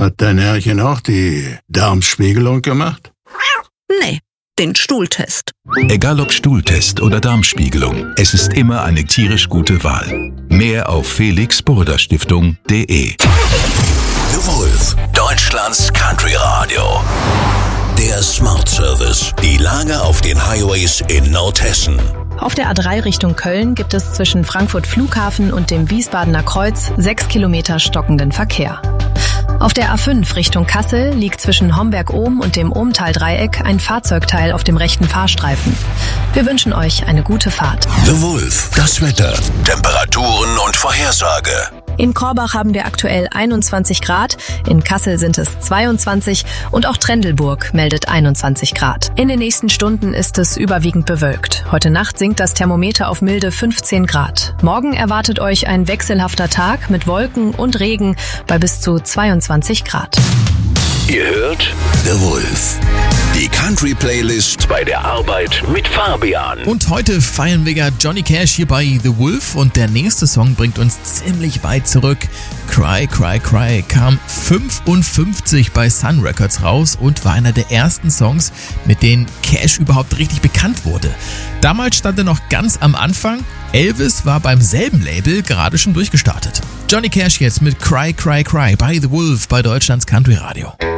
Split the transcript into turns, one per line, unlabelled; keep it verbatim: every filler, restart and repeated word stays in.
Hat dein Herrchen auch die Darmspiegelung gemacht?
Nee, den Stuhltest.
Egal ob Stuhltest oder Darmspiegelung, es ist immer eine tierisch gute Wahl. Mehr auf felix burda stiftung punkt de.
The Wolf, Deutschlands Country Radio. Der Smart Service. Die Lage auf den Highways in Nordhessen.
Auf der A drei Richtung Köln gibt es zwischen Frankfurt Flughafen und dem Wiesbadener Kreuz sechs Kilometer stockenden Verkehr. Auf der A fünf Richtung Kassel liegt zwischen Homberg-Ohm und dem Ohmtal-Dreieck ein Fahrzeugteil auf dem rechten Fahrstreifen. Wir wünschen euch eine gute Fahrt.
The Wolf, das Wetter, Temperaturen und Vorhersage.
In Korbach haben wir aktuell einundzwanzig Grad, in Kassel sind es zweiundzwanzig und auch Trendelburg meldet einundzwanzig Grad. In den nächsten Stunden ist es überwiegend bewölkt. Heute Nacht sinkt das Thermometer auf milde fünfzehn Grad. Morgen erwartet euch ein wechselhafter Tag mit Wolken und Regen bei bis zu zweiundzwanzig Grad.
Ihr hört The Wolf. Die Country-Playlist bei der Arbeit mit Fabian.
Und heute feiern wir ja Johnny Cash hier bei The Wolf und der nächste Song bringt uns ziemlich weit zurück. Cry, Cry, Cry kam fünfundfünfzig bei Sun Records raus und war einer der ersten Songs, mit denen Cash überhaupt richtig bekannt wurde. Damals stand er noch ganz am Anfang. Elvis war beim selben Label gerade schon durchgestartet. Johnny Cash jetzt mit Cry, Cry, Cry bei The Wolf bei Deutschlands Country Radio.